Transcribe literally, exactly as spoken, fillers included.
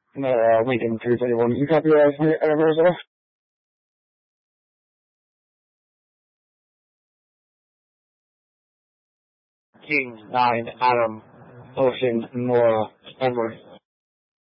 uh, Lincoln three thirty-one. You copy that, Arizona? King nine, Adam, Ocean, Nora, Edward.